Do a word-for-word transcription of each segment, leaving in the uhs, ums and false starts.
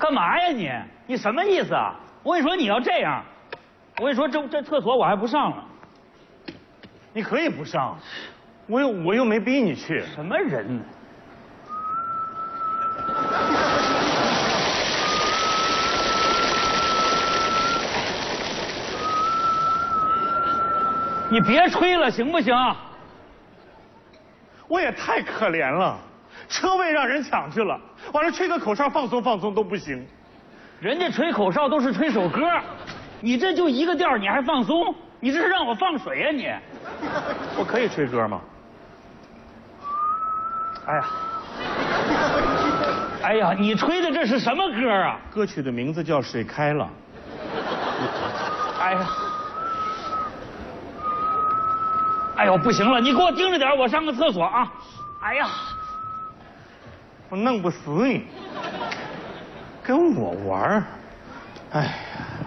干嘛呀你？你什么意思啊？我跟你说，你要这样，我跟你说，这这厕所我还不上了。 你可以不上，我又我又没逼你去。 什么人呢？你别吹了，行不行？ 我也太可怜了，车位让人抢去了，完了吹个口哨放松放松都不行。 人家吹口哨都是吹首歌，你这就一个调你还放松？你这是让我放水呀、啊、你？ 我可以吹歌吗？ 哎呀，哎呀，你吹的这是什么歌啊？ 歌曲的名字叫《水开了》。 哎呀，哎呦，不行了，你给我盯着点，我上个厕所啊！哎呀， 我弄不死你，跟我玩儿，哎呀，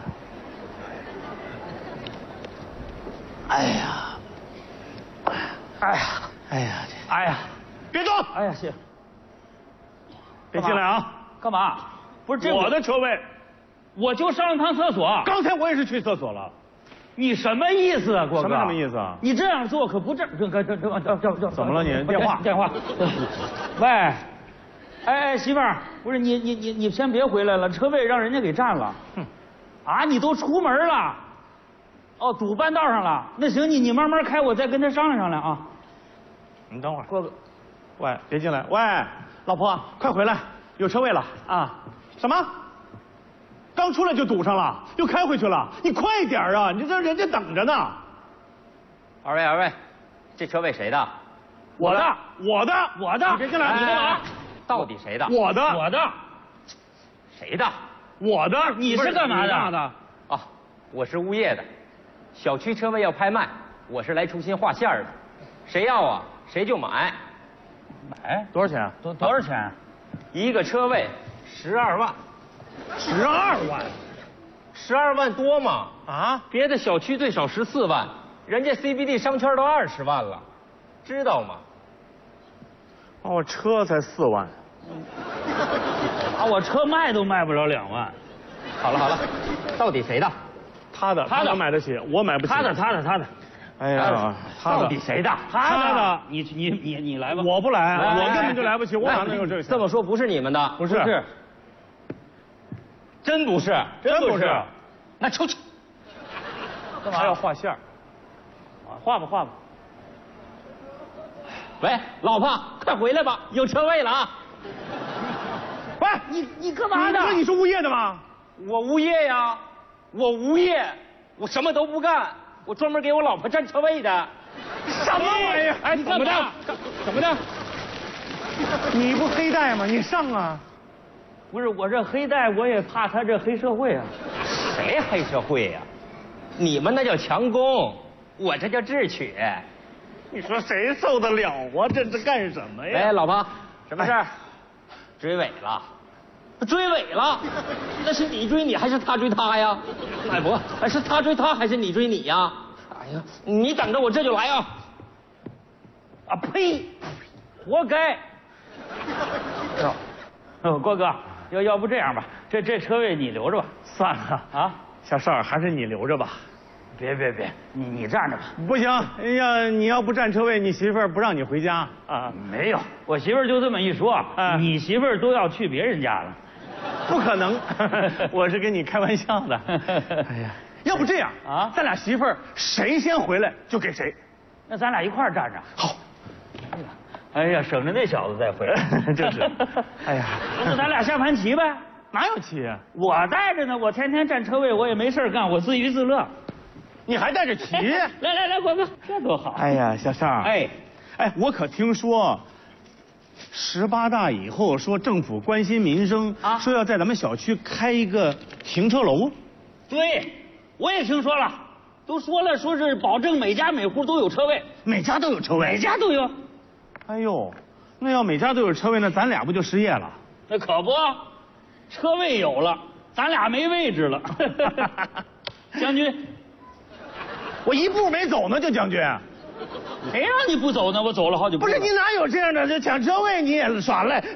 哎呀， 哎呀， 哎呀， 哎呀， 别动！ 哎呀，行， 别进来啊！ 干嘛？不是这我的车位， 我就上了趟厕所。 刚才我也是去厕所了。 你什么意思啊，郭哥？ 什么什么意思啊？ 你这样做可不正，这这这这这这这怎么了你？电话电话。喂，哎哎，媳妇儿，不是你你你你先别回来了，车位让人家给占了。哼，啊，你都出门了？哦，堵半道上了。那行，你你慢慢开，我再跟他商量商量啊。 你等会儿， 郭哥， 喂，别进来！喂，老婆，快回来，有车位了啊！什么？刚出来就堵上了，又开回去了，你快点啊！你这人家等着呢。 二位二位，这车位谁的？ 我的， 我的， 我的。 你别进来！ 你干嘛？ 到底谁的？ 我的， 我的。 谁的？ 我的。 你是干嘛的？ 啊，我是物业的，小区车位要拍卖，我是来重新划线的，谁要啊，谁就买。 买多少钱？ 多多少钱？ 一个车位十二万。 十二万， 十二万多吗？ 啊？ 别的小区最少十四万，人家 C B D 商圈都二十万了，知道吗？ 哦，车才四万， 啊，我车卖都卖不了两万。 好了好了，到底谁的？ 他的， 他的买得起，我买不起。 他的，他的，他的。 哎呀，他的到底谁的？ 他的。你你你你来吧。 我不来， 来我根本就来不起，我哪能有这个钱？ 这么说不是你们的？ 不是， 不是， 真不是， 真不是。 那出去。 干嘛还要画线儿？ 画吧画吧。 喂，老婆，快回来吧，有车位了啊！ 喂， 你你干嘛呢？ 不是你是物业的吗？ 我无业呀，我无业，我什么都不干，我专门给我老婆占车位的。 什么玩意儿？ 哎， 怎么的？ 怎么的？ 你不黑带吗？你上啊！ 不是我这黑带，我也怕他这黑社会啊。 谁黑社会呀、啊？你们那叫强攻，我这叫智取。 你说谁受得了啊？这是干什么呀？ 哎，老婆，什么事儿？追尾了，追尾了，那是你追你还是他追他呀？哎不，哎是他追他还是你追你呀？哎呀，你等着我这就来啊！ 啊呸！活该！哦，郭哥，要要不这样吧，这这车位你留着吧。 算了啊， 小邵还是你留着吧。 别别别，你你站着吧。 不行，要你要不占车位，你媳妇儿不让你回家啊？ 没有，我媳妇儿就这么一说， 啊、 你媳妇儿都要去别人家了。 不可能，我是跟你开玩笑的。哎呀，要不这样啊， 咱俩媳妇儿谁先回来就给谁。 那咱俩一块儿站着。 好。 哎呀，省着那小子再回来。 就是。哎呀， 那咱俩下盘棋呗。 哪有棋啊？ 我带着呢，我天天占车位，我也没事干，我自娱自乐。 你还带着棋？ 来来来，郭哥，这多好！ 哎呀，小邵， 哎， 哎，我可听说，十八大以后说政府关心民生，啊，说要在咱们小区开一个停车楼。 对，我也听说了，都说了，说是保证每家每户都有车位， 每家都有车位， 每家都有。 哎呦，那要每家都有车位，那咱俩不就失业了？ 那可不，车位有了，咱俩没位置了。将军。 我一步没走呢，就将军。 谁让你不走呢？我走了好几步。 不是你哪有这样的？这抢车位你也耍赖。